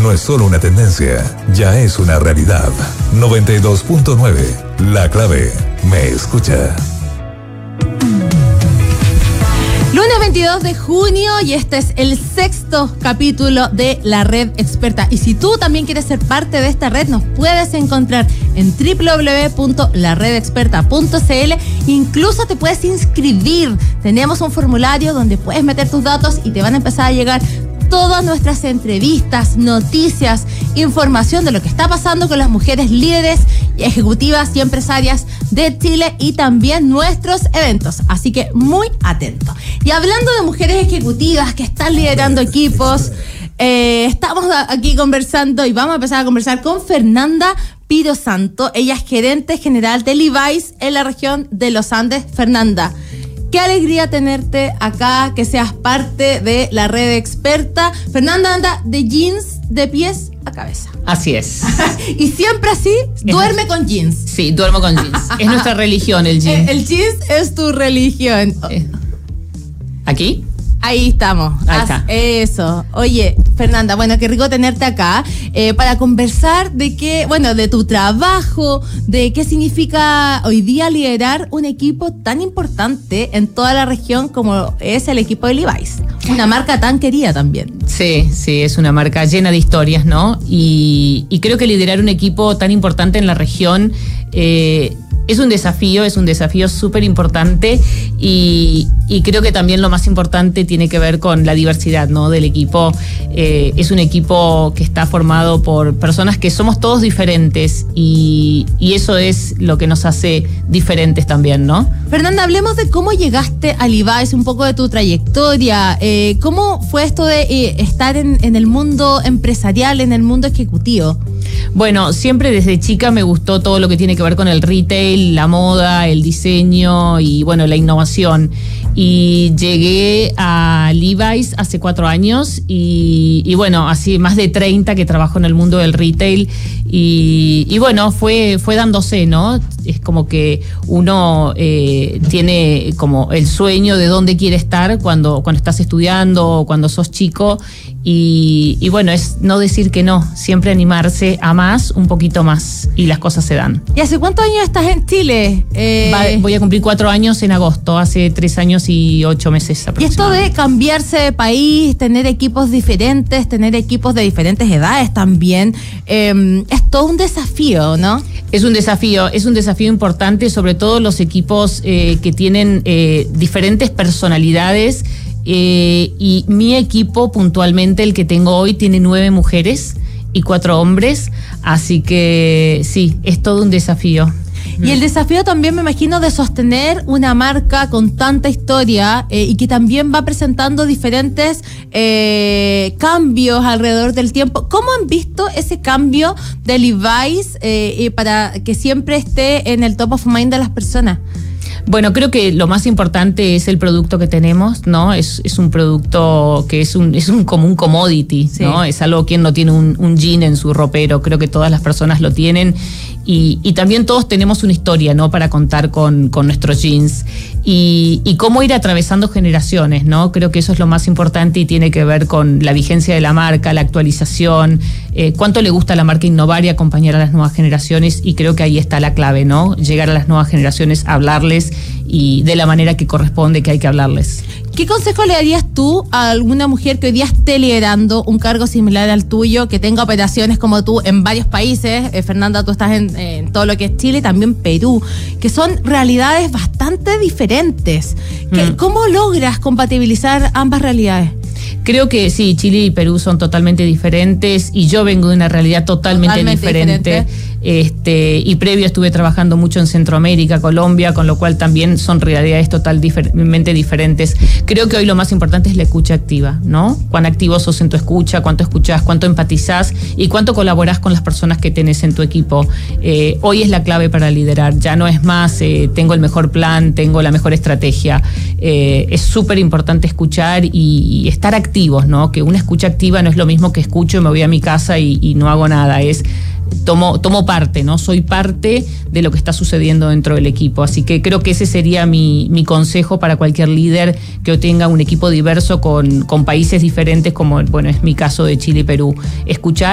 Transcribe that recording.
no es solo una tendencia, ya es una realidad. 92.9, La Clave, me escucha. Lunes 22 de junio y este es el 6º capítulo de La Red Experta. Y si tú también quieres ser parte de esta red, nos puedes encontrar en www.laredexperta.cl. Incluso te puedes inscribir. Tenemos un formulario donde puedes meter tus datos y te van a empezar a llegar todas nuestras entrevistas, noticias, información de lo que está pasando con las mujeres líderes, ejecutivas y empresarias de Chile y también nuestros eventos. Así que muy atento. Y hablando de mujeres ejecutivas que están liderando equipos, estamos aquí conversando y vamos a empezar a conversar con Fernanda Piro Santo. Ella es gerente general de Levi's en la región de los Andes. Fernanda, qué alegría tenerte acá, que seas parte de La Red Experta. Fernanda anda de jeans de pies a cabeza. Así es. Y siempre así, duerme con jeans. Sí, duermo con jeans. Es nuestra religión, el jeans. El jeans es tu religión. ¿Aquí? Ahí estamos. Ahí está. Eso. Oye, Fernanda, bueno, qué rico tenerte acá para conversar de tu trabajo, de qué significa hoy día liderar un equipo tan importante en toda la región como es el equipo de Levi's. Una marca tan querida también. Sí, es una marca llena de historias, ¿no? Y creo que liderar un equipo tan importante en la región es un desafío súper importante y creo que también lo más importante tiene que ver con la diversidad, ¿no? Del equipo. Es un equipo que está formado por personas que somos todos diferentes y eso es lo que nos hace diferentes también, ¿no? Fernanda, hablemos de cómo llegaste a Levi's, un poco de tu trayectoria. ¿Cómo fue esto de estar en el mundo empresarial, en el mundo ejecutivo? Bueno, siempre desde chica me gustó todo lo que tiene que ver con el retail, la moda, el diseño y bueno, la innovación. Y llegué a Levi's hace 4 años y bueno, así más de 30 que trabajo en el mundo del retail y bueno, fue dándose, ¿no? Es como que uno tiene como el sueño de dónde quiere estar cuando estás estudiando o cuando sos chico y bueno, es no decir que no, siempre animarse a más, un poquito más y las cosas se dan. ¿Y hace cuántos años estás en Chile? Voy a cumplir 4 años en agosto, hace 3 años y 8 meses aproximadamente. Y esto de cambiarse de país, tener equipos diferentes, tener equipos de diferentes edades también, es todo un desafío, ¿no? Es un desafío importante, sobre todo los equipos que tienen diferentes personalidades y mi equipo puntualmente, el que tengo hoy, tiene 9 mujeres y 4 hombres, así que sí, es todo un desafío. Y el desafío también, me imagino, de sostener una marca con tanta historia y que también va presentando diferentes cambios alrededor del tiempo. ¿Cómo han visto ese cambio de Levi's para que siempre esté en el top of mind de las personas? Bueno, creo que lo más importante es el producto que tenemos, ¿no? Es un producto que es como un commodity, ¿no? Sí. Es algo, quien no tiene un jean en su ropero, creo que todas las personas lo tienen y también todos tenemos una historia, ¿no? Para contar con nuestros jeans y cómo ir atravesando generaciones, ¿no? Creo que eso es lo más importante y tiene que ver con la vigencia de la marca, la actualización, cuánto le gusta a la marca innovar y acompañar a las nuevas generaciones y creo que ahí está la clave, ¿no? Llegar a las nuevas generaciones, hablarles y de la manera que corresponde que hay que hablarles. ¿Qué consejo le darías tú a alguna mujer que hoy día esté liderando un cargo similar al tuyo, que tenga operaciones como tú en varios países? Fernanda, tú estás en todo lo que es Chile, también Perú, que son realidades bastante diferentes. ¿Cómo logras compatibilizar ambas realidades? Creo que sí, Chile y Perú son totalmente diferentes y yo vengo de una realidad totalmente diferente. Y previo estuve trabajando mucho en Centroamérica, Colombia, con lo cual también son realidades totalmente diferentes. Creo que hoy lo más importante es la escucha activa, ¿no? Cuán activo sos en tu escucha, cuánto escuchás, cuánto empatizás y cuánto colaborás con las personas que tenés en tu equipo. Hoy es la clave para liderar, ya no es más tengo el mejor plan, tengo la mejor estrategia. Es súper importante escuchar y estar activos, ¿no? Que una escucha activa no es lo mismo que escucho y me voy a mi casa y no hago nada, tomo parte, ¿no? Soy parte de lo que está sucediendo dentro del equipo. Así que creo que ese sería mi consejo para cualquier líder que tenga un equipo diverso con países diferentes, como bueno, es mi caso de Chile y Perú. Escuchar